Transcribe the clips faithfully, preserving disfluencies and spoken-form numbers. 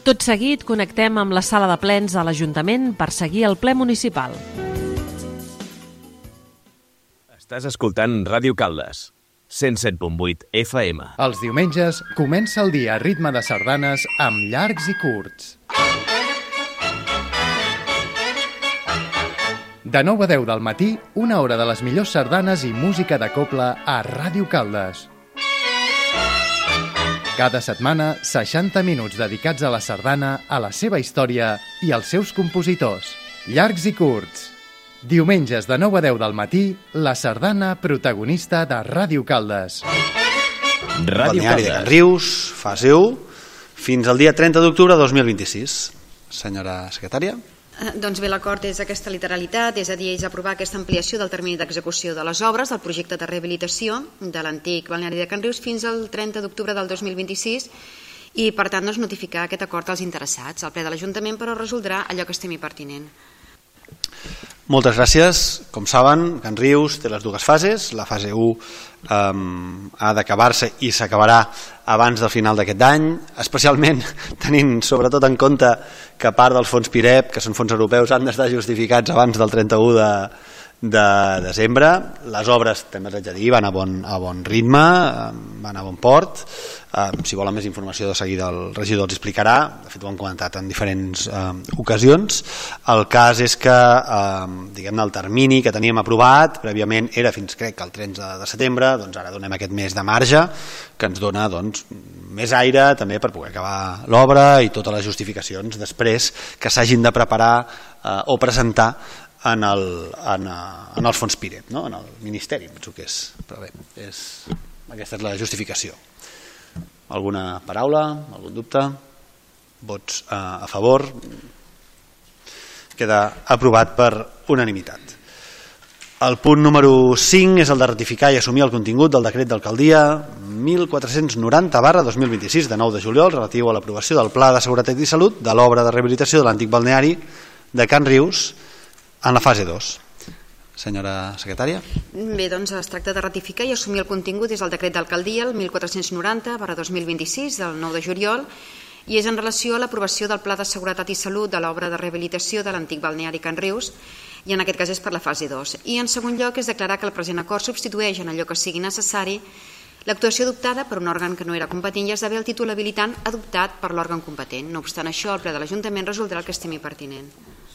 Tot seguit connectem amb la sala de plens de l'Ajuntament per seguir el ple municipal. Estàs escoltant Ràdio Caldes, cent set punt vuit F M. Els diumenges comença el dia a ritme de sardanes amb llargs i curts. De nou a deu del matí, una hora de les millors sardanes i música de cobla a Ràdio Caldes. Cada setmana, seixanta minuts dedicats a la sardana, a la seva història i als seus compositors. Llargs i curts. Diumenges de nou a deu del matí, la sardana protagonista de Ràdio Caldes. Ràdio Caldes. De Can Rius, fase u, fins al dia trenta d'octubre de dos mil vint-i-sis. Senyora secretària. Doncs bé, l'acord és aquesta literalitat, és a dir, és aprovar aquesta ampliació del termini d'execució de les obres del projecte de rehabilitació de l'antic balneari de Can Rius fins al trenta d'octubre del dos mil vint-i-sis i, per tant, doncs, notificar aquest acord als interessats. El ple de l'Ajuntament, però, resoldrà allò que estimi pertinent. Moltes gràcies. Com saben, Can Rius té les dues fases. La fase u um, ha d'acabar-se i s'acabarà abans del final d'aquest any, especialment tenint sobretot en compte que part dels fons PIREP, que són fons europeus, han d'estar justificats abans del trenta-u de, de desembre. Les obres, també els haig de dir, van a bon, a bon ritme, van a bon port. Um, si volen més informació, de seguida el regidor els explicarà. De fet, ho hem comentat en diferents um, ocasions. El cas és que um, diguem-ne, el termini que teníem aprovat prèviament era fins, crec, el trenta de setembre. Doncs ara donem aquest mes de marge que ens dona, doncs, més aire també per poder acabar l'obra i totes les justificacions després que s'hagin de preparar uh, o presentar en el, en, uh, en els fons PIREP, no? En el Ministeri, penso que és. Però bé, és, aquesta és la justificació. Alguna paraula? Algun dubte? Vots uh, a favor? Queda aprovat per unanimitat. El punt número cinc és el de ratificar i assumir el contingut del decret d'alcaldia mil quatre-cents noranta barra dos mil vint-i-sis de nou de juliol relatiu a l'aprovació del Pla de Seguretat i Salut de l'obra de rehabilitació de l'antic balneari de Can Rius en la fase dos. Senyora secretària. Bé, doncs es tracta de ratificar i assumir el contingut des del decret d'alcaldia el mil quatre-cents noranta barra dos mil vint-i-sis del nou de juliol i és en relació a l'aprovació del Pla de Seguretat i Salut de l'obra de rehabilitació de l'antic balneari Can Rius i en aquest cas és per la fase dos. I en segon lloc és declarar que el present acord substitueix en allò que sigui necessari l'actuació adoptada per un òrgan que no era competent i esdevé el títol habilitant adoptat per l'òrgan competent. No obstant això, el ple de l'Ajuntament resoldrà el que estimi pertinent.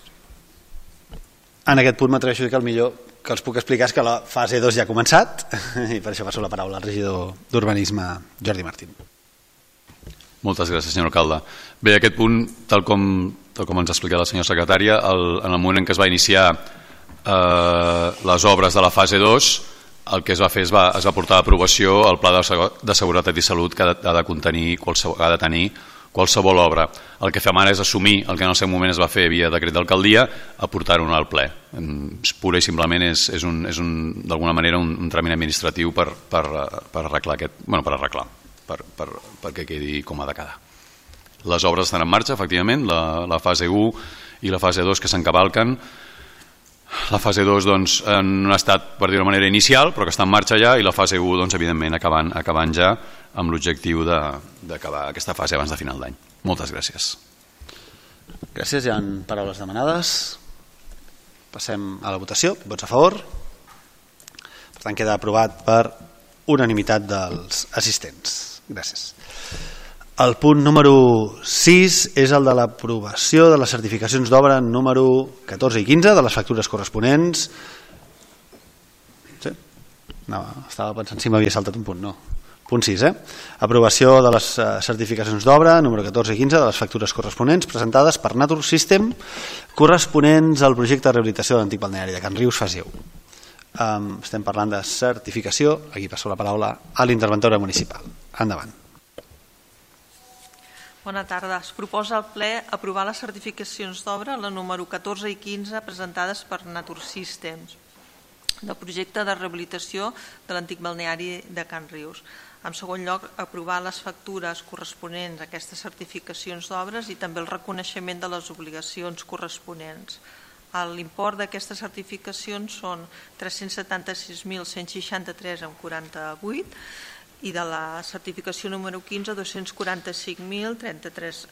En aquest punt m'atreveixo a dir que el millor que els puc explicar és que la fase dos ja ha començat i per això passo la paraula al regidor d'Urbanisme, Jordi Martín. Moltes gràcies, senyor alcalde. Bé, aquest punt, tal com, tal com ens ha explicat la senyora secretària, el, en el moment en què es va iniciar eh, les obres de la fase dos, el que es va fer es va, es va portar a aprovació el Pla de, de Seguretat i Salut que ha de, ha de contenir qualsevol, ha de tenir qualsevol obra. El que fem ara és assumir el que en el seu moment es va fer via decret d'alcaldia, a portar-ho al ple. Pura i simplement és, és, un, és un, d'alguna manera un, un tràmit administratiu per, per, per arreglar aquest, bueno, per arreglar, per, per, perquè quedi com ha de quedar. Les obres estan en marxa, efectivament, la, la fase u i la fase dos que s'encavalquen. La fase dos doncs, no ha estat, per dir-ho de manera inicial, però que està en marxa ja, i la fase u, doncs, evidentment, acabant, acabant ja amb l'objectiu d'acabar aquesta fase abans de final d'any. Moltes gràcies. Gràcies. Hi ha paraules demanades. Passem a la votació. Vots a favor. Per tant, queda aprovat per unanimitat dels assistents. Gràcies. El punt número sis és el de l'aprovació de les certificacions d'obra número catorze i quinze de les factures corresponents. Sí? No, estava pensant si m'havia saltat un punt, no. Punt sis, eh? Aprovació de les certificacions d'obra número catorze i quinze de les factures corresponents presentades per Natur System corresponents al projecte de rehabilitació de l'antic balneari de Can Rius fase u. Um, estem parlant de certificació. Aquí passo la paraula a l'interventora municipal. Endavant. Bona tarda. Es proposa al ple aprovar les certificacions d'obra, la número catorze i quinze, presentades per Natur Systems, del projecte de rehabilitació de l'antic balneari de Can Rius. En segon lloc, aprovar les factures corresponents a aquestes certificacions d'obres i també el reconeixement de les obligacions corresponents. L'import d'aquestes certificacions són tres-cents setanta-sis mil cent seixanta-tres coma quaranta-vuit i de la certificació número quinze, dos-cents quaranta-cinc mil trenta-tres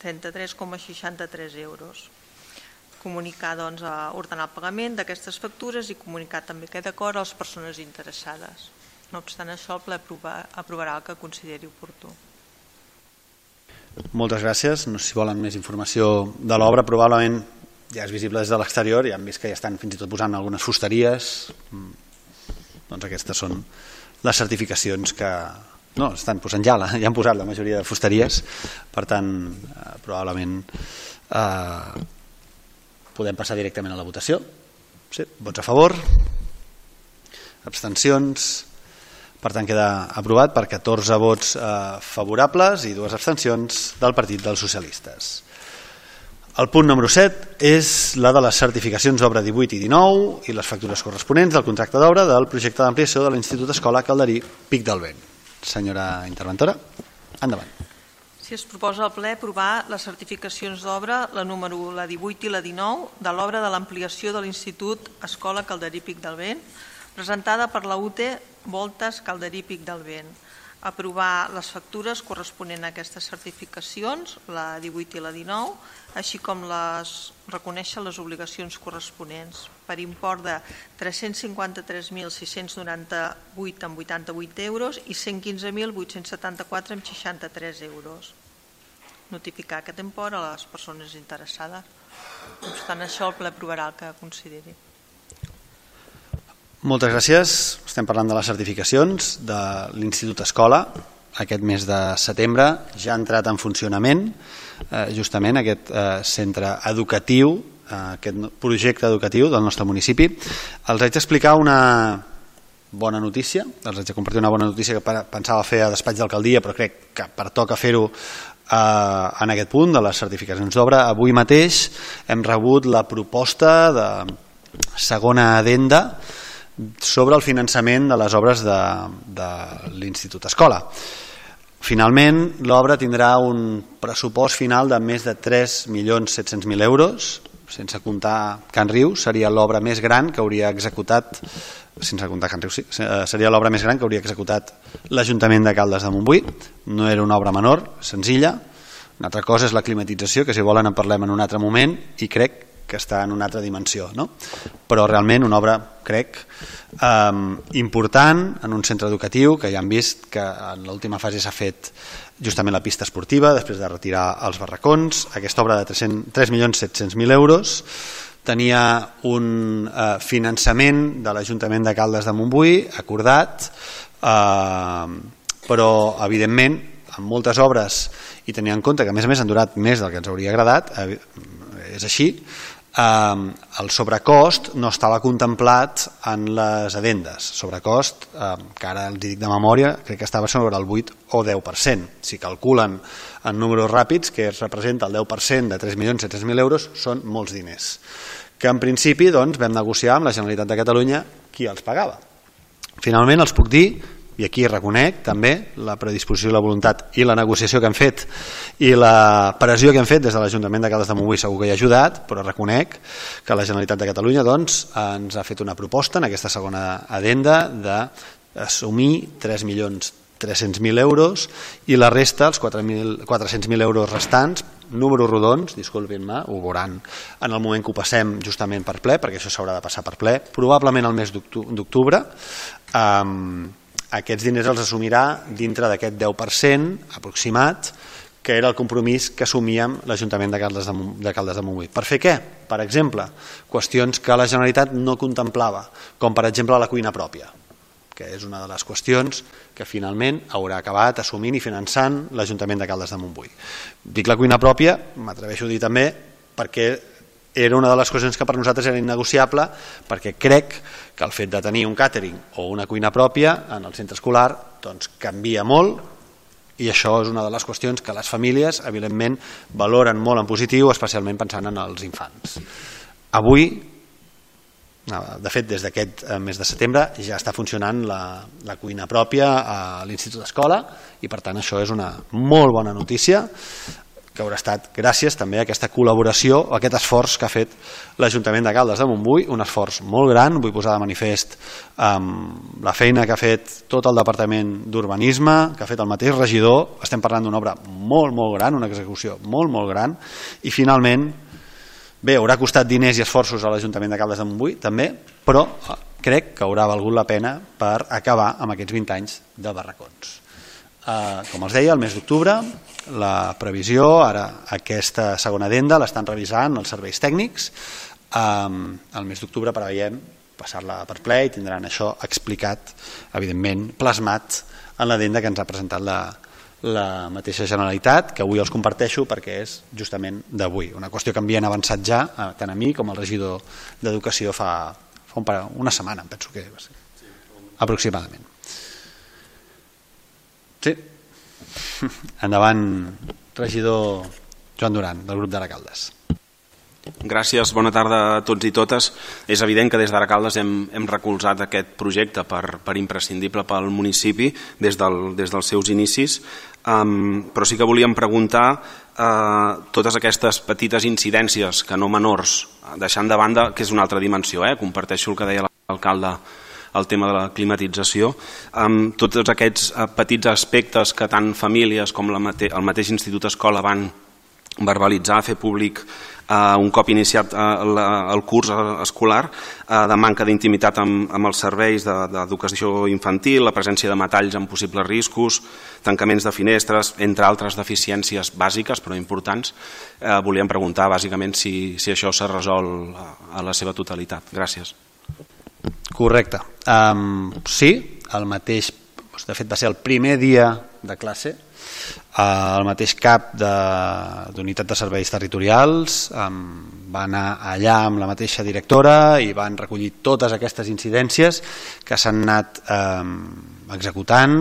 trenta-tres coma seixanta-tres euros. Comunicar, doncs, a ordenar el pagament d'aquestes factures i comunicar també aquest acord a les persones interessades. No obstant això, el ple aprovarà el que consideri oportú. Moltes gràcies. No sé si volen més informació de l'obra. Probablement ja és visible des de l'exterior, ja hem vist que ja estan fins i tot posant algunes fusteries. Doncs aquestes són les certificacions que... No, estan posant ja, ja han posat la majoria de fusteries, per tant, eh, probablement eh, podem passar directament a la votació. Sí, vots a favor, abstencions, per tant queda aprovat per catorze vots eh, favorables i dues abstencions del Partit dels Socialistes. El punt número set és la de les certificacions d'obra divuit i dinou i les factures corresponents del contracte d'obra del projecte d'ampliació de l'Institut Escola Calderí Pic del Vent. Senyora interventora, endavant. Si es proposa al ple aprovar les certificacions d'obra, la número la divuit i la dinou, de l'obra de l'ampliació de l'Institut Escola Calderí Pic del Vent, presentada per la U T E Voltes Calderí Pic del Vent. Aprovar les factures corresponents a aquestes certificacions, la divuit i la dinou, així com les, reconèixer les obligacions corresponents per import de tres-cents cinquanta-tres mil sis-cents noranta-vuit coma vuitanta-vuit euros i cent quinze mil vuit-cents setanta-quatre coma seixanta-tres euros. Notificar aquest import a les persones interessades. No obstant això, el ple aprovarà el que consideri. Moltes gràcies. Estem parlant de les certificacions de l'Institut Escola. Aquest mes de setembre ja ha entrat en funcionament eh, justament aquest eh, centre educatiu, eh, aquest projecte educatiu del nostre municipi. Els haig d'explicar una bona notícia, els haig de compartir una bona notícia que pensava fer a despatx d'alcaldia, però crec que pertoca fer-ho eh, en aquest punt de les certificacions d'obra. Avui mateix hem rebut la proposta de segona addenda sobre el finançament de les obres de, de l'Institut Escola. Finalment, l'obra tindrà un pressupost final de més de tres milions set-cents mil euros, sense comptar Can Rius, seria l'obra més gran que hauria executat, sense comptar Can Rius, sí, seria l'obra més gran que hauria executat l'Ajuntament de Caldes de Montbui. No era una obra menor, senzilla. Una altra cosa és la climatització, que si volen en parlem en un altre moment, i crec que està en una altra dimensió, no? Però realment una obra, crec, eh, important en un centre educatiu que ja han vist que en l'última fase s'ha fet justament la pista esportiva després de retirar els barracons. Aquesta obra de tres milions set-cents mil euros tenia un eh, finançament de l'Ajuntament de Caldes de Montbui acordat, eh, però evidentment en moltes obres, i tenint en compte que a més a més han durat més del que ens hauria agradat, eh, és així, eh, el sobrecost no estava contemplat en les addendes. Sobrecost, eh, que ara els dic de memòria, crec que estava sobre el vuit o deu per cent. Si calculen en números ràpids, que es representa el deu per cent de tres milions set-cents mil euros, són molts diners. Que en principi doncs, vam negociar amb la Generalitat de Catalunya qui els pagava. Finalment els puc dir, i aquí reconec també la predisposició i la voluntat i la negociació que hem fet i la pressió que hem fet des de l'Ajuntament de Caldes de Montbui segur que hi ha ajudat, però reconec que la Generalitat de Catalunya doncs, ens ha fet una proposta en aquesta segona addenda d'assumir tres milions tres-cents mil euros i la resta, els quatre-cents mil euros restants, números rodons, disculpin-me, ho veuran en el moment que ho passem justament per ple, perquè això s'haurà de passar per ple, probablement el mes d'octubre. Um, aquests diners els assumirà dintre d'aquest deu per cent aproximat, que era el compromís que assumíem l'Ajuntament de Caldes de, de Caldes de Montbui. Per fer què? Per exemple, qüestions que la Generalitat no contemplava, com per exemple la cuina pròpia, que és una de les qüestions que finalment haurà acabat assumint i finançant l'Ajuntament de Caldes de Montbui. Dic la cuina pròpia, m'atreveixo a dir també, perquè era una de les qüestions que per nosaltres era innegociable, perquè crec que el fet de tenir un càtering o una cuina pròpia en el centre escolar doncs, canvia molt, i això és una de les qüestions que les famílies evidentment valoren molt en positiu, especialment pensant en els infants. Avui, de fet des d'aquest mes de setembre ja està funcionant la, la cuina pròpia a l'Institut d'Escola i per tant això és una molt bona notícia. que haurà estat gràcies també a aquesta col·laboració, a aquest esforç que ha fet l'Ajuntament de Caldes de Montbui, un esforç molt gran. Vull posar de manifest um, la feina que ha fet tot el Departament d'Urbanisme, que ha fet el mateix regidor. Estem parlant d'una obra molt, molt gran, una execució molt, molt gran, i finalment, bé, haurà costat diners i esforços a l'Ajuntament de Caldes de Montbui, també, però crec que haurà valgut la pena per acabar amb aquests vint anys de barracons. Uh, com els deia, el mes d'octubre, la previsió, ara aquesta segona addenda l'estan revisant els serveis tècnics. Um, el mes d'octubre preveiem passar-la per ple i tindran això explicat, evidentment, plasmat en l'addenda que ens ha presentat la, la mateixa Generalitat, que avui els comparteixo perquè és justament d'avui. Una qüestió que m'havien avançat ja, tant a mi com al regidor d'Educació fa, fa un par, una setmana, em penso que va ser, aproximadament. Sí. Endavant, regidor Joan Duran, del grup d'Aracaldes. Gràcies, bona tarda a tots i totes. És evident que des d'Aracaldes hem, hem recolzat aquest projecte per, per imprescindible pel municipi des, del, des dels seus inicis, um, però sí que volíem preguntar uh, totes aquestes petites incidències, que no menors, deixant de banda, que és una altra dimensió, eh? Comparteixo el que deia l'alcalde, el tema de la climatització, amb tots aquests petits aspectes que tant famílies com la mate el mateix Institut Escola van verbalitzar, fer públic eh, un cop iniciat eh, la, el curs escolar, eh, de manca d'intimitat amb, amb els serveis d'educació infantil, la presència de metalls amb possibles riscos, tancaments de finestres, entre altres deficiències bàsiques però importants. Eh, volíem preguntar bàsicament si, si això s'ha resolt a la seva totalitat. Gràcies. Correcte. Um, sí, el mateix, de fet va ser el primer dia de classe, uh, el mateix cap d'unitat de, de serveis territorials um, va anar allà amb la mateixa directora i van recollir totes aquestes incidències que s'han anat um, executant.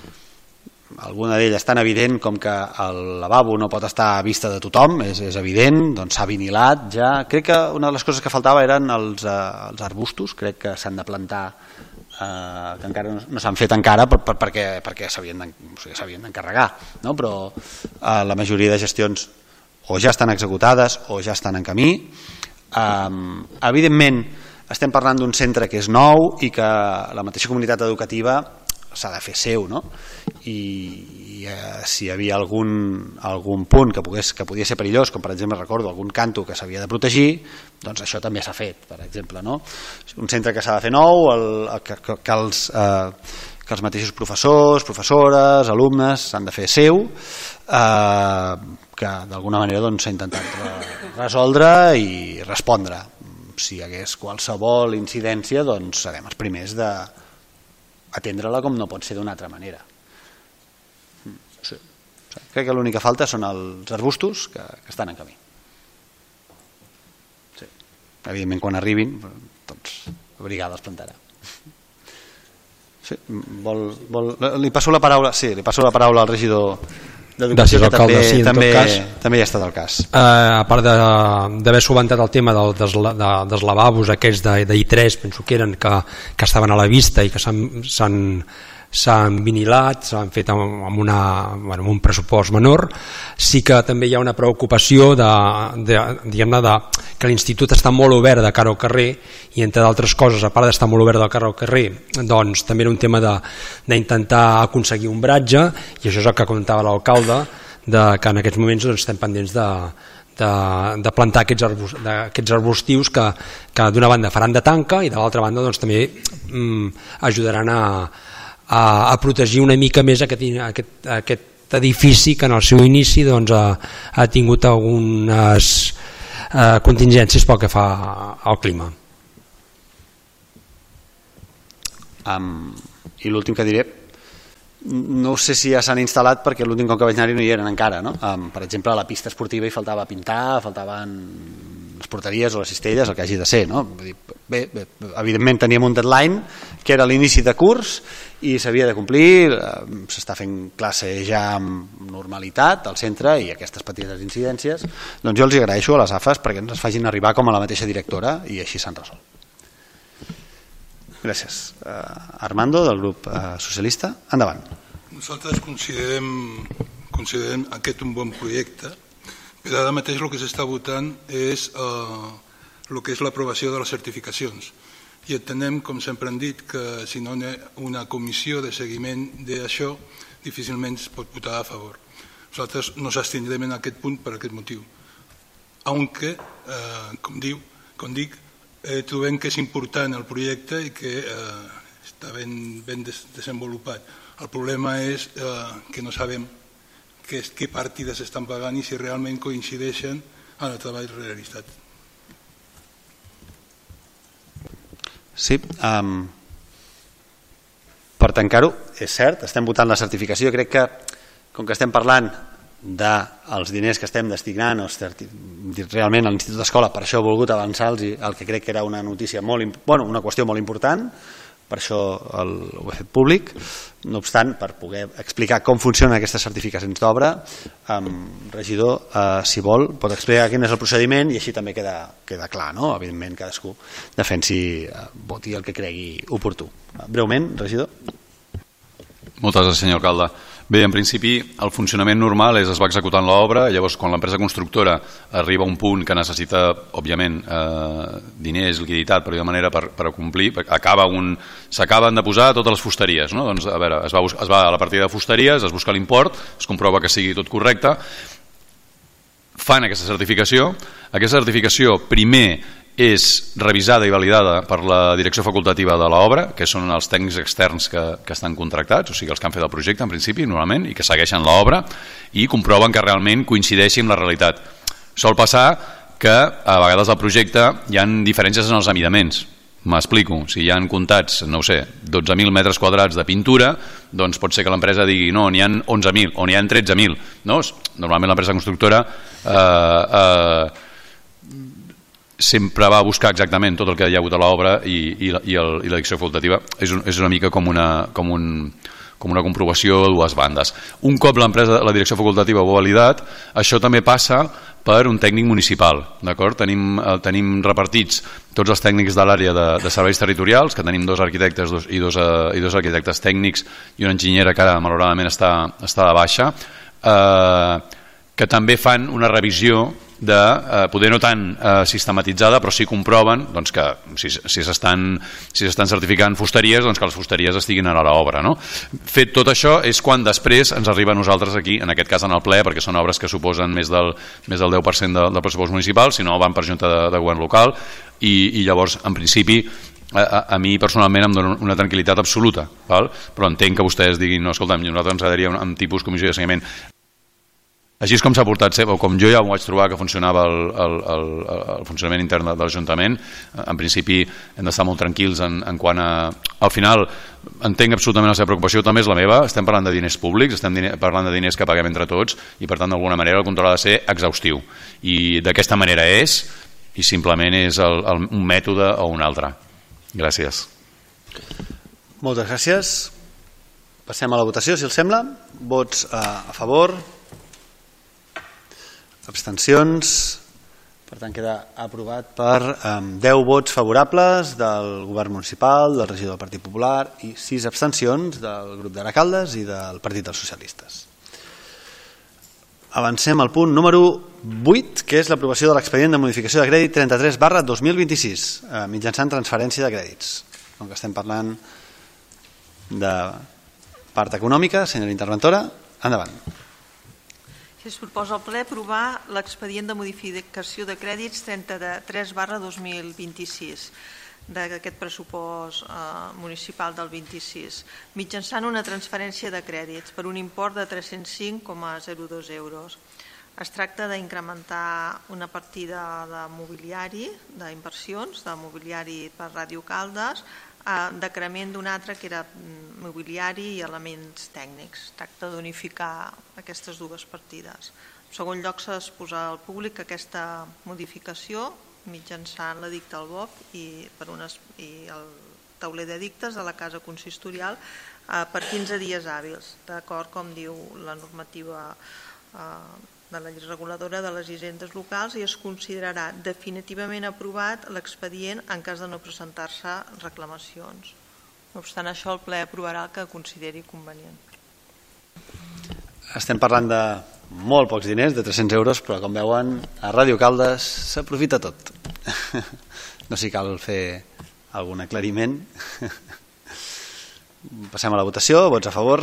Alguna d'elles tan evident com que el lavabo no pot estar a vista de tothom, és, és evident, doncs s'ha vinilat ja. Crec que una de les coses que faltava eren els, uh, els arbustos, crec que s'han de plantar, uh, que encara no, no s'han fet encara per, per, perquè, perquè s'havien o sigui, d'encarregar, no? Però uh, la majoria de gestions o ja estan executades o ja estan en camí. Um, evidentment estem parlant d'un centre que és nou i que la mateixa comunitat educativa s'ha de fer seu, no? I, i eh, si hi havia algun, algun punt que, pogués, que podia ser perillós, com per exemple recordo algun canto que s'havia de protegir, doncs això també s'ha fet, per exemple, no? Un centre que s'ha de fer nou, el, que, que, que, els, eh, que els mateixos professors, professores, alumnes s'han de fer seu, eh, que d'alguna manera doncs, s'ha intentat resoldre i respondre. Si hi hagués qualsevol incidència, doncs serem els primers de atendre-la com no pot ser d'una altra manera. Sí. Crec que l'única falta són els arbustos que, que estan en camí. Sí. Evidentment quan arribin doncs la brigada els plantarà. Sí. Vol, vol, li passo la paraula, sí, li passo la paraula al regidor d'Educació, que també, sí, també, cas, també hi ha estat el cas. Uh, a part d'haver solucionat el tema del, dels, de, dels lavabos aquests de, de I tres, penso que eren que, que estaven a la vista i que s'han vinilat, s'han fet amb, amb, una, bueno, amb un pressupost menor. Sí que també hi ha una preocupació de, de, diguem-ne, de, que l'institut està molt obert de cara al carrer i entre d'altres coses, a part d'estar molt obert de cara al carrer, doncs també era un tema d'intentar aconseguir un ombratge, i això és el que comentava l'alcalde, que en aquests moments doncs, estem pendents de, de, de plantar aquests, arbust, aquests arbustius que, que d'una banda faran de tanca i de l'altra banda doncs, també mm, ajudaran a, a, a protegir una mica més aquest, aquest, aquest edifici que en el seu inici doncs, ha, ha tingut algunes eh, contingències pel que fa al clima. Um, I l'últim que diré, no sé si ja s'han instal·lat perquè l'últim cop que vaig anar-hi no hi eren encara, no? Um, per exemple, a la pista esportiva hi faltava pintar, faltaven les porteries o les cistelles, el que hagi de ser, no? Vull dir, bé, bé, evidentment teníem un deadline que era l'inici de curs i s'havia de complir, uh, s'està fent classe ja amb normalitat al centre i aquestes petites incidències, doncs jo els agraeixo a les A F A S perquè ens les facin arribar com a la mateixa directora i així s'han resolt. Gràcies. Uh, Armando, del grup uh, socialista. Endavant. Nosaltres considerem, considerem aquest un bon projecte Però ara mateix el que s'està votant és eh, el que és l'aprovació de les certificacions. I entenem, com sempre hem dit, que si no hi ha una comissió de seguiment d'això, difícilment es pot votar a favor. Nosaltres nos abstindrem en aquest punt per aquest motiu. Aunque, eh, com, diu, com dic, eh, trobem que és important el projecte i que eh, està ben, ben des desenvolupat. El problema és eh, que no sabem què, què partides estan pagant i si realment coincideixen en el treball realitzat. Sí, um, per tancar-ho, és cert, estem votant la certificació. Crec que, com que estem parlant dels diners que estem destinant o realment a l'Institut d'Escola, per això he volgut avançar-los el que crec que era una notícia molt, bueno, una qüestió molt important, per això el, ho he fet públic. No obstant, per poder explicar com funcionen aquestes certificacions d'obra, el regidor, eh, si vol, pot explicar quin és el procediment i així també queda, queda clar, no? Evidentment, cadascú defensi, eh, voti el que cregui oportú. Breument, regidor. Moltes gràcies, senyor alcalde. Bé, en principi, el funcionament normal és es va executant l'obra, llavors quan l'empresa constructora arriba a un punt que necessita, òbviament, eh, diners, liquiditat, per dir de manera, per, per complir, acaba un, s'acaben de posar totes les fusteries, no? Doncs, a veure, es va, es va a la partida de fusteries, es busca l'import, es comprova que sigui tot correcte, fan aquesta certificació, aquesta certificació primer és revisada i validada per la direcció facultativa de l'obra, que són els tècnics externs que, que estan contractats, o sigui, els que han fet el projecte en principi, normalment, i que segueixen l'obra i comproven que realment coincideixi amb la realitat. Sol passar que a vegades al projecte hi ha diferències en els amidaments. M'explico, si hi han comptats, no ho sé, dotze mil metres quadrats de pintura, doncs pot ser que l'empresa digui no, n'hi ha onze mil o n'hi ha tretze mil. No? Normalment l'empresa constructora eh, eh, sempre va buscar exactament tot el que hi ha hagut a l'obra i, i, i, el, i la direcció facultativa és, un, és una mica com una, com, un, com una comprovació a dues bandes. Un cop l'empresa, la direcció facultativa ho ha validat, això també passa per un tècnic municipal, d'acord? Tenim, eh, tenim repartits tots els tècnics de l'àrea de, de serveis territorials, que tenim dos arquitectes dos, i, dos, eh, i dos arquitectes tècnics i una enginyera que ara malauradament està, està de baixa, eh, que també fan una revisió de, eh, poder no tan eh, sistematitzada, però sí comproven doncs, que si si s'estan si s'estan certificant fusteries, doncs que les fusteries estiguin a l'obra. No? Fet tot això és quan després ens arriba a nosaltres aquí, en aquest cas en el ple, perquè són obres que suposen més del, més del deu per cent de, del pressupost municipal, si no van per junta de, de govern local, i, i llavors, en principi, a, a, a mi personalment em dona una tranquil·litat absoluta, val? Però entenc que vostès diguin, no, escolta'm, nosaltres ens agradaria un, un tipus comissió de seguiment. Així és com s'ha portat, o com jo ja ho vaig trobar que funcionava el, el, el, el funcionament intern de l'Ajuntament. En principi hem d'estar molt tranquils en, en quant a... Al final entenc absolutament la seva preocupació, també és la meva, estem parlant de diners públics, estem diner, parlant de diners que paguem entre tots i per tant d'alguna manera el control ha de ser exhaustiu i d'aquesta manera és i simplement és el, el, un mètode o un altre. Gràcies. Moltes gràcies. Passem a la votació, si els sembla. Vots a, a favor, abstencions, per tant queda aprovat per um, deu vots favorables del govern municipal, del regidor del Partit Popular i sis abstencions del grup d'Aracaldes i del Partit dels Socialistes. Avancem al punt número vuit, que és l'aprovació de l'expedient de modificació de crèdit trenta-tres barra dos mil vint-i-sis, eh, mitjançant transferència de crèdits. Com que estem parlant de part econòmica, senyora interventora, endavant. Es proposa al ple aprovar l'expedient de modificació de crèdits trenta-tres barra dos mil vint-i-sis d'aquest pressupost eh, municipal del vint-i-sis, mitjançant una transferència de crèdits per un import de tres-cents cinc coma zero dos euros. Es tracta d'incrementar una partida de mobiliari, d'inversions, de mobiliari per Ràdio Caldes, decrement d'un altre que era mobiliari i elements tècnics. Tracta d'unificar aquestes dues partides. En segon lloc, s'exposa al públic aquesta modificació mitjançant l'edicte al B O C i, per unes, i el tauler d'edictes de la Casa Consistorial eh, per quinze dies hàbils, d'acord com diu la normativa eh, de la llei reguladora de les hisendes locals, i es considerarà definitivament aprovat l'expedient en cas de no presentar-se reclamacions. No obstant això, el ple aprovarà el que consideri convenient. Estem parlant de molt pocs diners, de tres-cents euros, però com veuen a Ràdio Caldes s'aprofita tot. No s'hi cal fer algun aclariment. Passem a la votació. Vots a favor.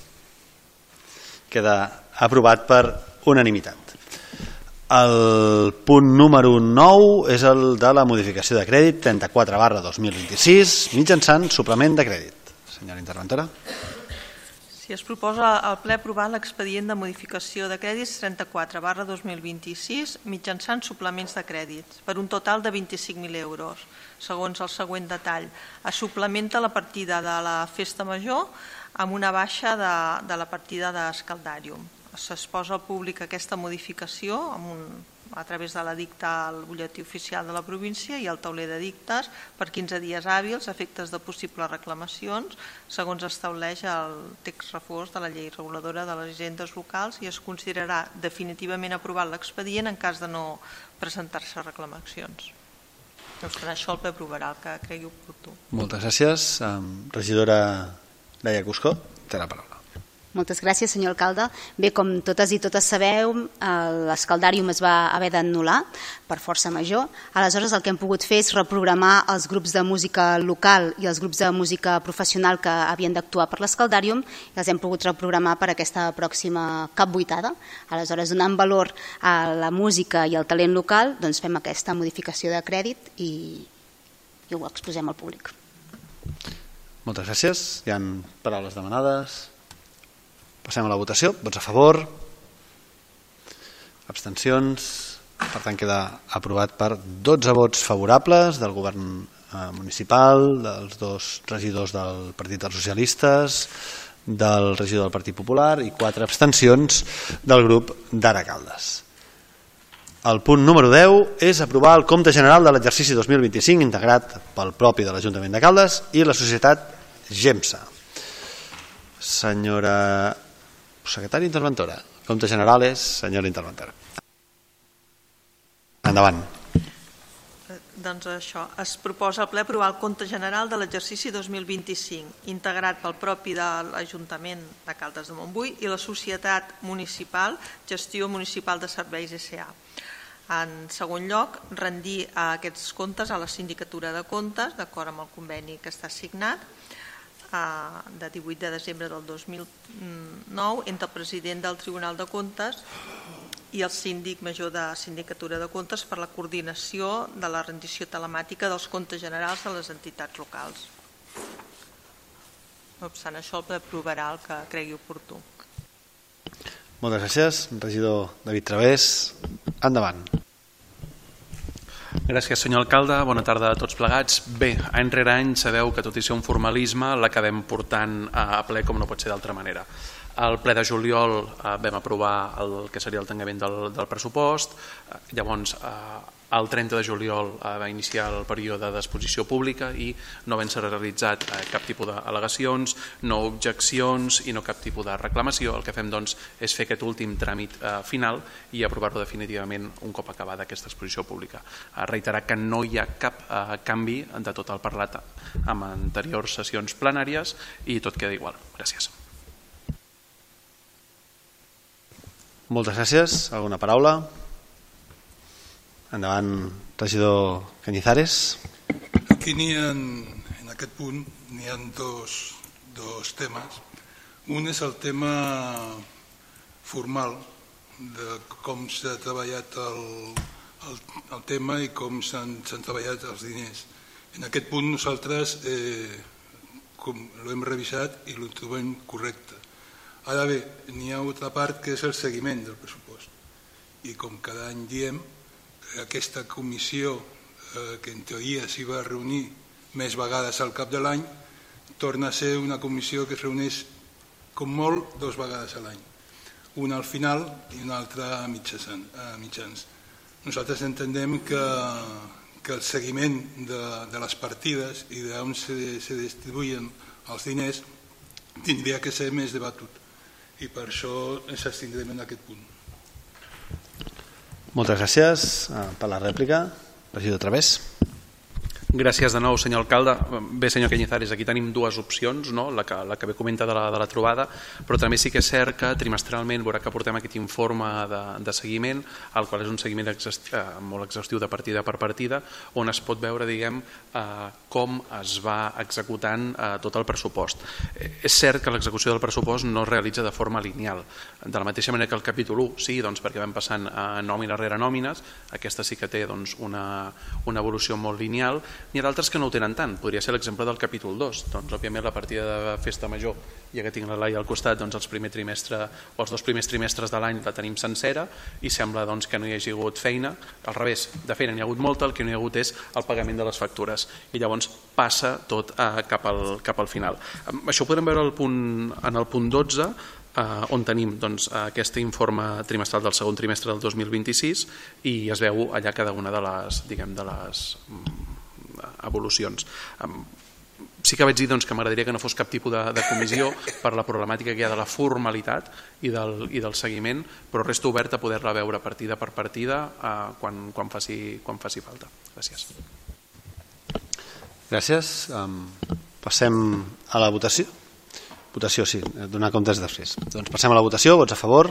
Queda aprovat per unanimitat. El punt número nou és el de la modificació de crèdit trenta-quatre barra dos mil vint-i-sis mitjançant suplement de crèdit. Senyora interventora. Si es proposa al ple aprovar l'expedient de modificació de crèdits trenta-quatre barra dos mil vint-i-sis mitjançant suplements de crèdits per un total de vint-i-cinc mil euros. Segons el següent detall, es suplementa la partida de la Festa Major amb una baixa de, de la partida d'Escaldàrium. Es posa al públic aquesta modificació amb un, a través de l'edicte al butlletí oficial de la província i al tauler d'edictes per quinze dies hàbils a efectes de possibles reclamacions, segons estableix el text reforç de la llei reguladora de les hisendes locals, i es considerarà definitivament aprovat l'expedient en cas de no presentar-se reclamacions. No obstant això, el ple aprovarà el que cregui oportú. Moltes gràcies. Regidora Laia Cuscó, té la paraula. Moltes gràcies, senyor alcalde. Bé, com totes i totes sabeu, l'Escaldàrium es va haver d'anul·lar per força major. Aleshores, el que hem pogut fer és reprogramar els grups de música local i els grups de música professional que havien d'actuar per l'Escaldàrium i els hem pogut reprogramar per aquesta pròxima capvuitada. Aleshores, donant valor a la música i al talent local, doncs fem aquesta modificació de crèdit i, i ho exposem al públic. Moltes gràcies. Hi ha paraules demanades. Passem a la votació. Vots a favor. Abstencions. Per tant, queda aprovat per dotze vots favorables del govern municipal, dels dos regidors del Partit dels Socialistes, del regidor del Partit Popular i quatre abstencions del grup d'Ara Caldes. El punt número deu és aprovar el compte general de l'exercici dos mil vint-i-cinc integrat pel propi de l'Ajuntament de Caldes i la societat GEMSA. Senyora secretària interventora. El compte general és senyora interventora. Endavant. Doncs això, es proposa al ple aprovar el compte general de l'exercici dos mil vint-i-cinc, integrat pel propi de l'Ajuntament de Caldes de Montbui i la Societat Municipal Gestió Municipal de Serveis S A. En segon lloc, rendir aquests comptes a la Sindicatura de Comptes, d'acord amb el conveni que està signat, de divuit de desembre del dos mil nou entre el president del Tribunal de Comptes i el síndic major de Sindicatura de Comptes per la coordinació de la rendició telemàtica dels comptes generals de les entitats locals. No obstant això, el ple aprovarà el que cregui oportú. Moltes gràcies. Regidor David Través, endavant. Gràcies, senyor alcalde. Bona tarda a tots plegats. Bé, any rere any sabeu que tot i ser un formalisme l'acabem portant a ple com no pot ser d'altra manera. Al ple de juliol vam aprovar el que seria el tancament del, del pressupost. Llavors, el trenta de juliol va iniciar el període d'exposició pública i no van ser realitzat cap tipus d'al·legacions, no objeccions i no cap tipus de reclamació. El que fem doncs, és fer aquest últim tràmit final i aprovar-lo definitivament un cop acabada aquesta exposició pública. Reiterar que no hi ha cap canvi de tot el parlat amb anteriors sessions plenàries i tot queda igual. Gràcies. Moltes gràcies. Alguna paraula? Endavant, regidor Cañizares. Aquí n'hi ha, en aquest punt, n'hi ha dos, dos temes. Un és el tema formal, de com s'ha treballat el, el, el tema i com s'han treballat els diners. En aquest punt nosaltres eh, l'hem revisat i l'ho trobem correcte. Ara bé, n'hi ha altra part que és el seguiment del pressupost. I com cada any diem, aquesta comissió eh, que en teoria s'hi va reunir més vegades al cap de l'any torna a ser una comissió que es reuneix com molt dues vegades a l'any, una al final i una altra a mitjans. Nosaltres entenem que, que el seguiment de, de les partides i d'on se, se distribuïen els diners tindria que ser més debatut i per això ens abstindrem en aquest punt. Moltes gràcies per la rèplica. Regidor Través. Gràcies de nou, senyor alcalde. Bé, senyor Cañizares, aquí tenim dues opcions, no? la, que, la que bé comenta de la, de la trobada, però també sí que és cert que trimestralment veurà que portem aquest informe de, de seguiment, el qual és un seguiment exhaust, eh, molt exhaustiu de partida per partida, on es pot veure, diguem, eh, com es va executant eh, tot el pressupost. Eh, és cert que l'execució del pressupost no es realitza de forma lineal, de la mateixa manera que el capítol u, sí, doncs, perquè vam passant a nòmines rere nòmines, aquesta sí que té doncs, una, una evolució molt lineal. N'hi ha d'altres que no ho tenen tant. Podria ser l'exemple del capítol dos. Doncs, òbviament, la partida de festa major, ja que tinc la Laia al costat, doncs, els, primer trimestre, o els dos primers trimestres de l'any la tenim sencera i sembla doncs, que no hi hagi hagut feina. Al revés, de feina n'hi ha hagut molta, el que no hi ha hagut és el pagament de les factures. I llavors passa tot eh, cap, al, cap al final. Això ho podem veure al punt, en el punt dotze, Uh, on tenim doncs, aquest informe trimestral del segon trimestre del dos mil vint-i-sis i es veu allà cada una de les, diguem, de les um, evolucions. Um, sí que vaig dir doncs, que m'agradaria que no fos cap tipus de, de comissió per la problemàtica que hi ha de la formalitat i del, i del seguiment, però resto obert a poder-la veure partida per partida uh, quan, quan, faci, quan faci falta. Gràcies. Gràcies. Um, passem a la votació. Votació, sí, donar comptes després. Doncs passem a la votació, vots a favor,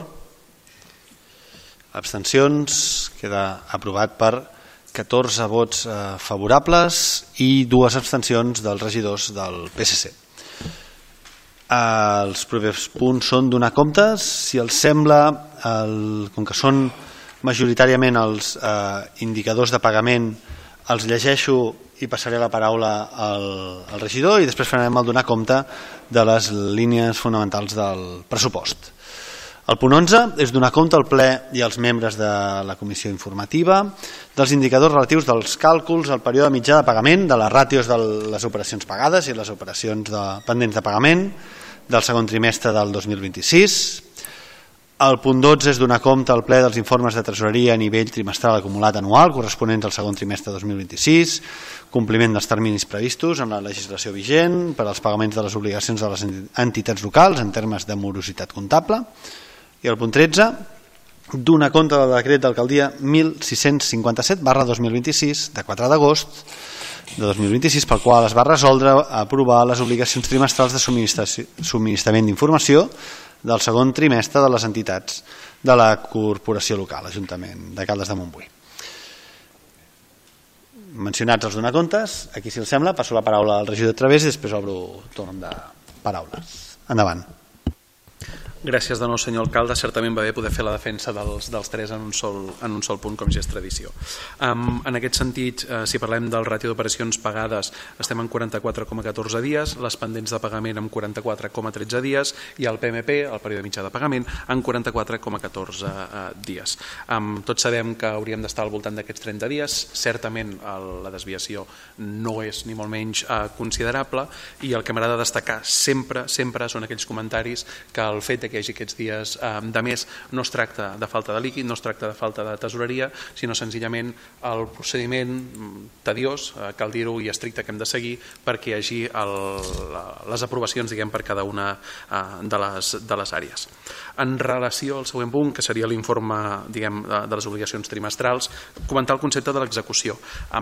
abstencions, queda aprovat per catorze vots eh, favorables i dues abstencions dels regidors del P S C. Eh, els propers punts són donar comptes, si els sembla, el, com que són majoritàriament els eh, indicadors de pagament, els llegeixo i passaré la paraula al, al regidor i després farem el donar compte de les línies fonamentals del pressupost. El punt onze és donar compte al ple i als membres de la comissió informativa dels indicadors relatius dels càlculs al període mitjà de pagament, de les ràtios de les operacions pagades i les operacions de, pendents de pagament del segon trimestre del dos mil vint-i-sis. El punt dotze és donar compte al ple dels informes de tresoreria a nivell trimestral acumulat anual corresponents al segon trimestre dos mil vint-i-sis, compliment dels terminis previstos en la legislació vigent per als pagaments de les obligacions de les entitats locals en termes de morositat comptable. I el punt tretze, donar compte del decret d'alcaldia mil sis-cents cinquanta-set barra dos mil vint-i-sis de quatre d'agost de dos mil vint-i-sis pel qual es va resoldre aprovar les obligacions trimestrals de subministrament d'informació del segon trimestre de les entitats de la corporació local, Ajuntament de Caldes de Montbui. Mencionats els donacomptes, aquí si els sembla passo la paraula al regidor de Través i després obro torn de paraules. Endavant. Gràcies de nou, senyor alcalde. Certament va bé poder fer la defensa dels, dels tres en un, sol, en un sol punt, com ja és tradició. Um, en aquest sentit, uh, si parlem del ràtio d'operacions pagades, estem en quaranta-quatre coma catorze dies, les pendents de pagament en quaranta-quatre coma tretze dies i el P M P, el període mitjà de pagament, en quaranta-quatre coma catorze uh, dies. Um, tots sabem que hauríem d'estar al voltant d'aquests trenta dies. Certament el, la desviació no és ni molt menys uh, considerable i el que m'agrada destacar sempre, sempre són aquells comentaris que el fet de que hi hagi aquests dies de mes no es tracta de falta de líquid, no es tracta de falta de tesoreria, sinó senzillament el procediment tediós, cal dir-ho, i estricte que hem de seguir perquè hi hagi el, les aprovacions, diguem, per cada una de les, de les àrees. En relació al següent punt, que seria l'informe, diguem, de les obligacions trimestrals, comentar el concepte de l'execució.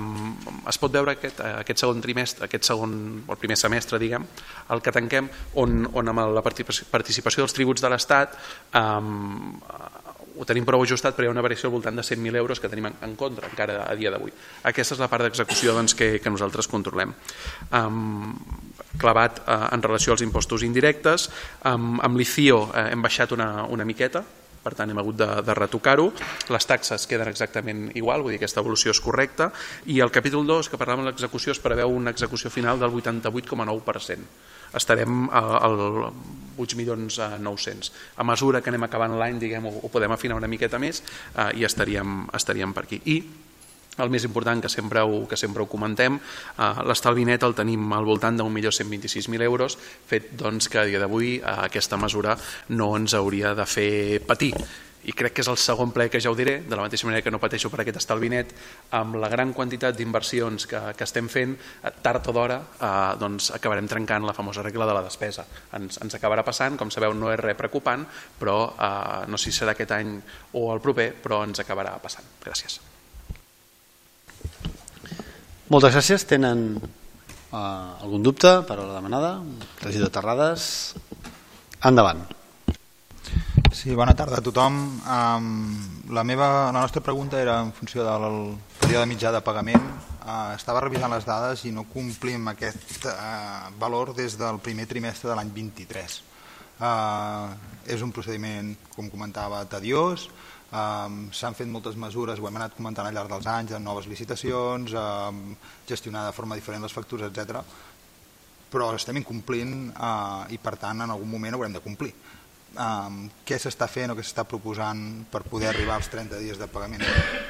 Es pot veure aquest, aquest segon trimestre, aquest segon, o el primer semestre, diguem, el que tanquem, on, on amb la participació dels tributs de l'Estat um, ho tenim prou ajustat, però hi ha una variació al voltant de cent mil euros que tenim en, en contra encara a dia d'avui. Aquesta és la part d'execució doncs, que, que nosaltres controlem. Um, clavat uh, en relació als impostos indirectes, um, amb l'I C I O uh, hem baixat una, una miqueta, per tant hem hagut de, de retocar-ho, les taxes queden exactament igual, vull dir que aquesta evolució és correcta, i el capítol dos, que parlàvem de l'execució, es preveu una execució final del vuitanta-vuit coma nou per cent. Estarem al vuit milions nou-cents. A mesura que anem acabant l'any, diguem, ho podem afinar una miqueta més eh, i estaríem, estaríem per aquí. I el més important, que sempre ho, que sempre ho comentem, eh, l'estalvi net el tenim al voltant d'un milió cent vint-i-sis mil euros, fet doncs, que a dia d'avui eh, aquesta mesura no ens hauria de fer patir. I crec que és el segon ple que ja ho diré, de la mateixa manera que no pateixo per aquest estalvi net, amb la gran quantitat d'inversions que, que estem fent, tard o d'hora eh, doncs acabarem trencant la famosa regla de la despesa. Ens, ens acabarà passant, com sabeu no és res preocupant, però eh, no sé si serà aquest any o el proper, però ens acabarà passant. Gràcies. Moltes gràcies. Tenen uh, algun dubte per a la demanada? Regidor Terrades, endavant. Sí, bona tarda a tothom. Um, la, meva, la nostra pregunta era en funció del període mitjà de pagament. Uh, estava revisant les dades i no complim aquest uh, valor des del primer trimestre de l'any vint-i-tres. Uh, és un procediment, com comentava, tediós. Uh, s'han fet moltes mesures, ho hem anat comentant al llarg dels anys, en noves licitacions, uh, gestionar de forma diferent les factures, etcètera. Però estem incomplint uh, i per tant en algun moment haurem de complir. Uh, què s'està fent o què s'està proposant per poder arribar als trenta dies de pagament?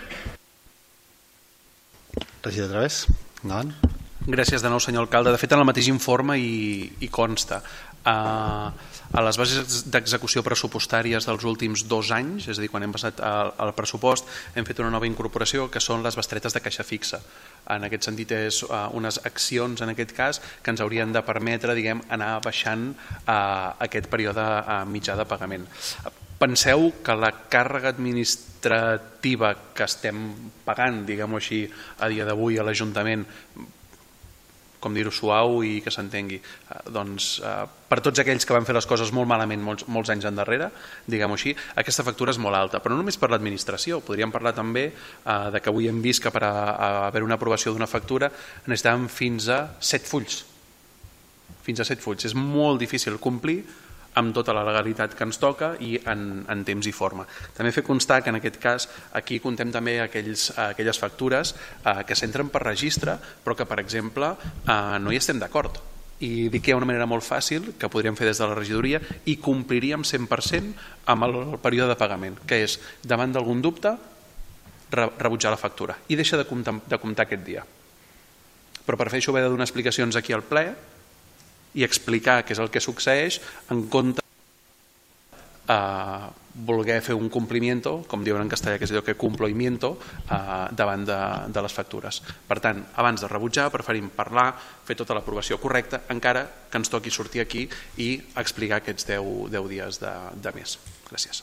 Regidor Través, endavant. Gràcies de nou, senyor alcalde. De fet, en el mateix informe hi, hi consta. Uh, a les bases d'execució pressupostàries dels últims dos anys, és a dir, quan hem passat al, al pressupost, hem fet una nova incorporació que són les bestretes de caixa fixa. En aquest sentit, és uh, unes accions, en aquest cas, que ens haurien de permetre, diguem, anar baixant uh, aquest període uh, mitjà de pagament. Penseu que la càrrega administrativa que estem pagant, diguem-ho així, a dia d'avui a l'Ajuntament, com dir-ho suau i que s'entengui, eh, doncs eh, per tots aquells que van fer les coses molt malament molts, molts anys endarrere, diguem-ho així, aquesta factura és molt alta, però no només per l'administració, podríem parlar també eh, de que avui hem vist que per a, a haver una aprovació d'una factura necessitàvem fins a set fulls. Fins a set fulls. És molt difícil complir amb tota la legalitat que ens toca i en, en temps i forma. També fer constar que en aquest cas aquí contem també aquells, aquelles factures eh, que s'entren per registre però que per exemple eh, no hi estem d'acord i dic que hi ha una manera molt fàcil que podríem fer des de la regidoria i compliríem cent per cent amb el període de pagament, que és davant d'algun dubte re, rebutjar la factura i deixa de comptar, de comptar aquest dia. Però per fer això he de donar explicacions aquí al ple i explicar què és el que succeeix en compte de eh, voler fer un cumplimiento, com diuen en castellà, que és allò que cumplo y miento, eh, davant de, de les factures. Per tant, abans de rebutjar, preferim parlar, fer tota l'aprovació correcta, encara que ens toqui sortir aquí i explicar aquests deu, deu dies de, de més. Gràcies.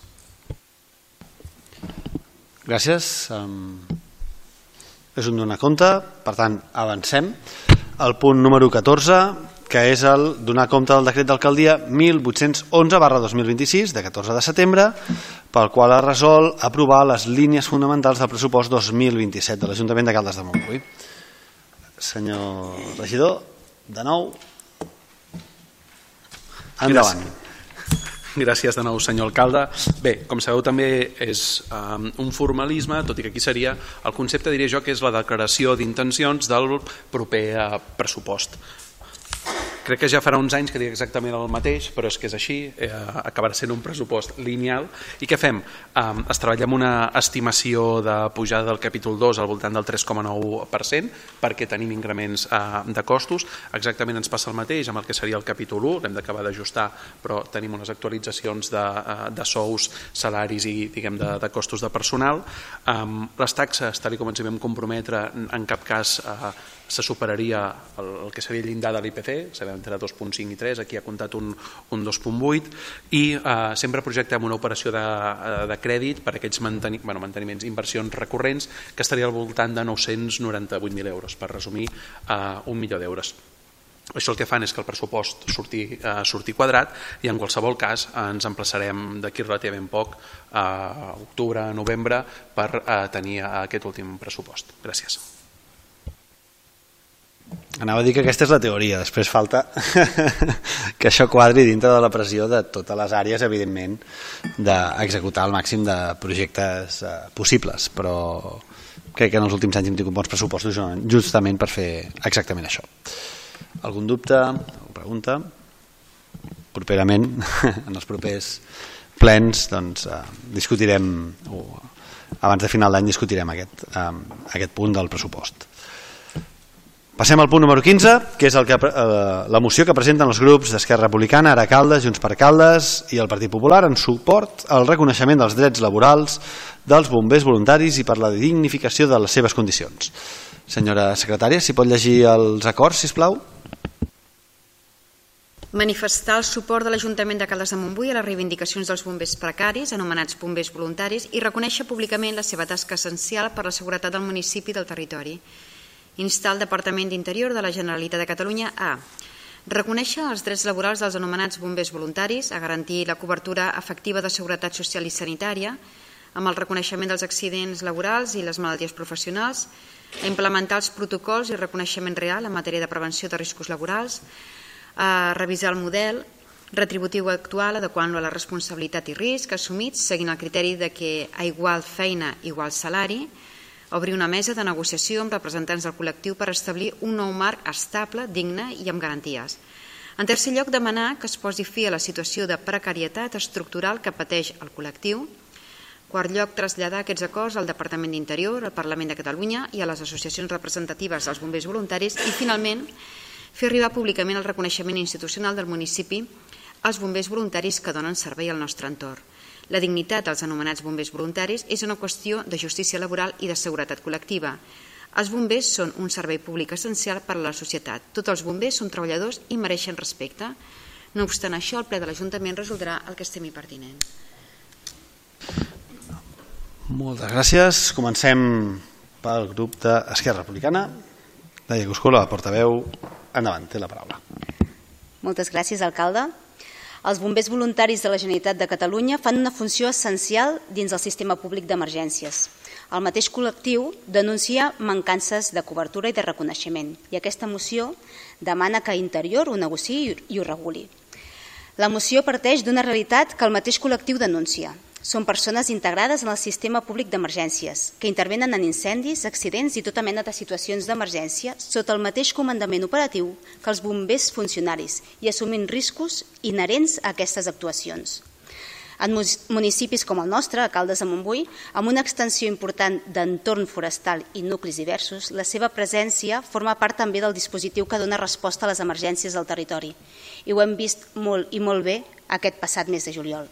Gràcies. Um, és un donar compte, per tant, avancem. El punt número catorze, que és el donar compte del decret d'alcaldia mil vuit-cents onze barra dos mil vint-i-sis de catorze de setembre, pel qual es resol aprovar les línies fonamentals del pressupost dos mil vint-i-set de l'Ajuntament de Caldes de Montbui. Senyor regidor, de nou, endavant. Gràcies de nou, senyor alcalde. Bé, com sabeu també és um, un formalisme, tot i que aquí seria el concepte, diria jo, que és la declaració d'intencions del proper uh, pressupost. Crec que ja farà uns anys que dic exactament el mateix, però és que és així, eh, acabarà sent un pressupost lineal. I què fem? Eh, es treballa amb una estimació de pujada del capítol dos al voltant del tres coma nou per cent, perquè tenim increments eh, de costos. Exactament ens passa el mateix amb el que seria el capítol u, l'hem d'acabar d'ajustar, però tenim unes actualitzacions de, de sous, salaris i diguem de, de costos de personal. Eh, les taxes, tal com ens hi vam comprometre, en cap cas eh, se superaria el, el que seria el llindar de l'I P C, sabem entre dos coma cinc i tres, aquí ha comptat un, un dos coma vuit, i eh, sempre projectem una operació de, de crèdit per a aquests manteni, bueno, manteniments, inversions recurrents, que estaria al voltant de nou-cents noranta-vuit mil euros, per resumir, eh, un milió d'euros. Això el que fan és que el pressupost surti, eh, surti quadrat i en qualsevol cas eh, ens emplaçarem d'aquí relativament poc, a eh, octubre, novembre, per eh, tenir aquest últim pressupost. Gràcies. Anava a dir que aquesta és la teoria, després falta que això quadri dintre de la pressió de totes les àrees, evidentment, d'executar el màxim de projectes eh, possibles, però crec que en els últims anys hem tingut bons pressupostos justament per fer exactament això. Algun dubte o pregunta? Properament, en els propers plens, doncs, eh, discutirem, o abans de final d'any discutirem aquest, eh, aquest punt del pressupost. Passem al punt número quinze, que és el que, eh, la moció que presenten els grups d'Esquerra Republicana, Ara Caldes, Junts per Caldes i el Partit Popular en suport al reconeixement dels drets laborals dels bombers voluntaris i per la dignificació de les seves condicions. Senyora secretària, si pot llegir els acords, sisplau. Manifestar el suport de l'Ajuntament de Caldes de Montbui a les reivindicacions dels bombers precaris, anomenats bombers voluntaris, i reconèixer públicament la seva tasca essencial per la seguretat del municipi i del territori. Instar el Departament d'Interior de la Generalitat de Catalunya a reconèixer els drets laborals dels anomenats bombers voluntaris, a garantir la cobertura efectiva de seguretat social i sanitària, amb el reconeixement dels accidents laborals i les malalties professionals, a implementar els protocols i reconeixement real en matèria de prevenció de riscos laborals, a revisar el model retributiu actual adequant-lo a la responsabilitat i risc assumits seguint el criteri de que a igual feina, igual salari, obrir una mesa de negociació amb representants del col·lectiu per establir un nou marc estable, digne i amb garanties. En tercer lloc, demanar que es posi fi a la situació de precarietat estructural que pateix el col·lectiu. Quart lloc, traslladar aquests acords al Departament d'Interior, al Parlament de Catalunya i a les associacions representatives dels bombers voluntaris i, finalment, fer arribar públicament el reconeixement institucional del municipi als bombers voluntaris que donen servei al nostre entorn. La dignitat dels anomenats bombers voluntaris és una qüestió de justícia laboral i de seguretat col·lectiva. Els bombers són un servei públic essencial per a la societat. Tots els bombers són treballadors i mereixen respecte. No obstant això, el ple de l'Ajuntament resoldrà el que estimi pertinent. Moltes gràcies. Comencem pel grup d'Esquerra Republicana. Laia Coscola, portaveu, endavant, té la paraula. Moltes gràcies, alcalde. Els bombers voluntaris de la Generalitat de Catalunya fan una funció essencial dins del sistema públic d'emergències. El mateix col·lectiu denuncia mancances de cobertura i de reconeixement i aquesta moció demana que Interior ho negociï i ho reguli. La moció parteix d'una realitat que el mateix col·lectiu denuncia. Són persones integrades en el sistema públic d'emergències, que intervenen en incendis, accidents i tota mena de situacions d'emergència sota el mateix comandament operatiu que els bombers funcionaris i assumint riscos inherents a aquestes actuacions. En municipis com el nostre, a Caldes de Montbui, amb una extensió important d'entorn forestal i nuclis diversos, la seva presència forma part també del dispositiu que dona resposta a les emergències del territori. I ho hem vist molt i molt bé aquest passat mes de juliol.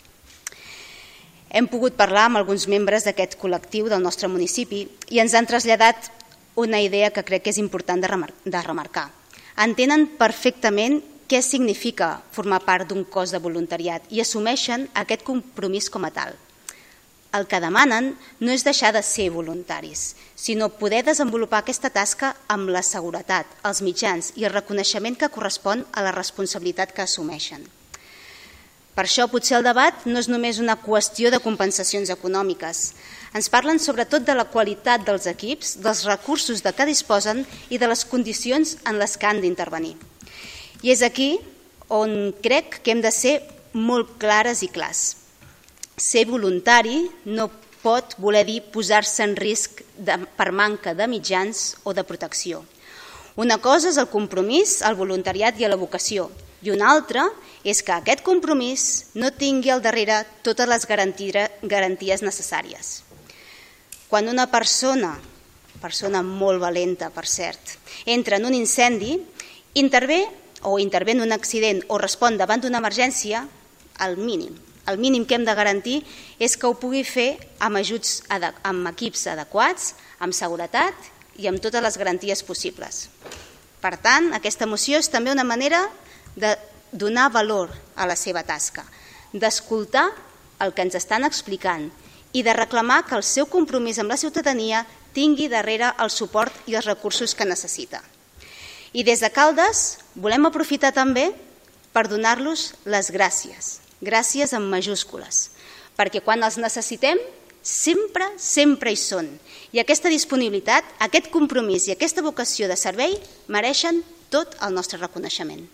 Hem pogut parlar amb alguns membres d'aquest col·lectiu del nostre municipi i ens han traslladat una idea que crec que és important de remarcar. Entenen perfectament què significa formar part d'un cos de voluntariat i assumeixen aquest compromís com a tal. El que demanen no és deixar de ser voluntaris, sinó poder desenvolupar aquesta tasca amb la seguretat, els mitjans i el reconeixement que correspon a la responsabilitat que assumeixen. Per això potser el debat no és només una qüestió de compensacions econòmiques. Ens parlen sobretot de la qualitat dels equips, dels recursos de què disposen i de les condicions en les que han d'intervenir. I és aquí on crec que hem de ser molt clares i clars. Ser voluntari no pot voler dir posar-se en risc per manca de mitjans o de protecció. Una cosa és el compromís, el voluntariat i la vocació, i una altra és que aquest compromís no tingui al darrere totes les garanties necessàries. Quan una persona, persona molt valenta per cert, entra en un incendi, intervé o intervé en un accident o respon davant d'una emergència, el mínim, el mínim que hem de garantir és que ho pugui fer amb ajuts, amb equips adequats, amb seguretat i amb totes les garanties possibles. Per tant, aquesta moció és també una manera de donar valor a la seva tasca, d'escoltar el que ens estan explicant i de reclamar que el seu compromís amb la ciutadania tingui darrere el suport i els recursos que necessita. I des de Caldes volem aprofitar també per donar-los les gràcies, gràcies en majúscules, perquè quan els necessitem sempre, sempre hi són. I aquesta disponibilitat, aquest compromís i aquesta vocació de servei mereixen tot el nostre reconeixement.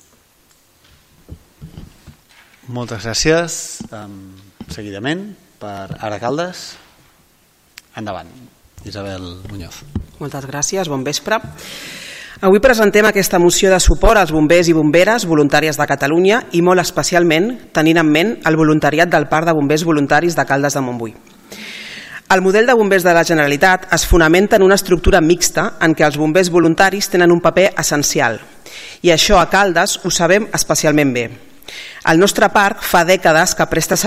Moltes gràcies. Seguidament, per Ara Caldes. Endavant, Isabel Muñoz. Moltes gràcies, bon vespre. Avui presentem aquesta moció de suport als bombers i bomberes voluntàries de Catalunya i molt especialment tenint en ment el voluntariat del Parc de Bombers Voluntaris de Caldes de Montbui. El model de bombers de la Generalitat es fonamenta en una estructura mixta en què els bombers voluntaris tenen un paper essencial i això a Caldes ho sabem especialment bé. El nostre parc fa dècades que presta servei